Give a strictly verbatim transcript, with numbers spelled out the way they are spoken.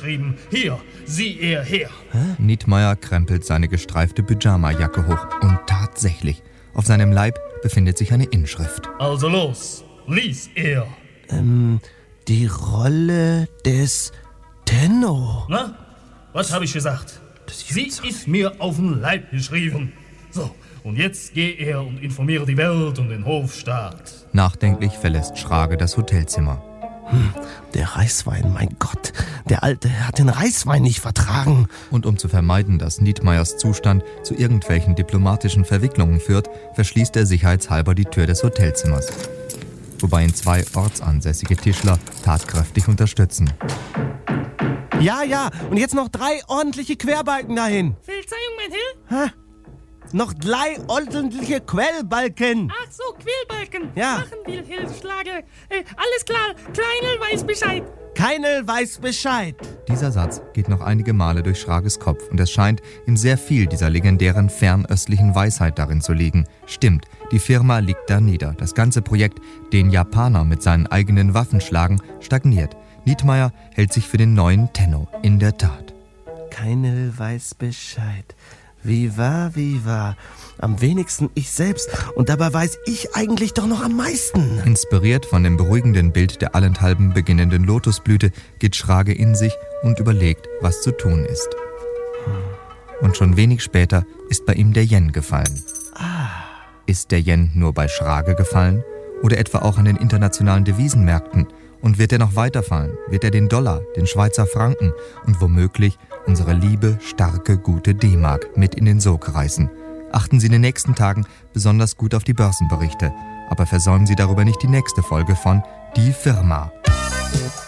geschrieben. Hier, sieh er her. Hä? Nietmeyer krempelt seine gestreifte Pyjama-Jacke hoch. Und tatsächlich, auf seinem Leib befindet sich eine Inschrift. Also los, lies er. Ähm, die Rolle des Tenno. Na, was habe ich gesagt? Sie ist mir auf den Leib geschrieben. So, und jetzt geh er und informiere die Welt und den Hofstaat. Nachdenklich verlässt Schrage das Hotelzimmer. Hm, der Reiswein, mein Gott. Der Alte hat den Reiswein nicht vertragen. Und um zu vermeiden, dass Nietmeyers Zustand zu irgendwelchen diplomatischen Verwicklungen führt, verschließt er sicherheitshalber die Tür des Hotelzimmers. Wobei ihn zwei ortsansässige Tischler tatkräftig unterstützen. Ja, ja, und jetzt noch drei ordentliche Querbalken dahin. Verzeihung, mein Herr? Hä? Noch drei ordentliche Quellbalken. Ach so, Quellbalken. Ja. Machen wir, Herr Schlager. Äh, alles klar, Kleinel weiß Bescheid. Keinel weiß Bescheid. Dieser Satz geht noch einige Male durch Schrages Kopf und es scheint ihm sehr viel dieser legendären fernöstlichen Weisheit darin zu liegen. Stimmt, die Firma liegt da nieder. Das ganze Projekt, den Japaner mit seinen eigenen Waffen schlagen, stagniert. Nietmeyer hält sich für den neuen Tenno, in der Tat. Keinel weiß Bescheid. Wie war, wie war. Am wenigsten ich selbst. Und dabei weiß ich eigentlich doch noch am meisten. Inspiriert von dem beruhigenden Bild der allenthalben beginnenden Lotusblüte geht Schrage in sich und überlegt, was zu tun ist. Und schon wenig später ist bei ihm der Yen gefallen. Ist der Yen nur bei Schrage gefallen? Oder etwa auch an den internationalen Devisenmärkten? Und wird er noch weiterfallen? Wird er den Dollar, den Schweizer Franken und womöglich unsere liebe, starke, gute D-Mark mit in den Sog reißen? Achten Sie in den nächsten Tagen besonders gut auf die Börsenberichte. Aber versäumen Sie darüber nicht die nächste Folge von Die Firma.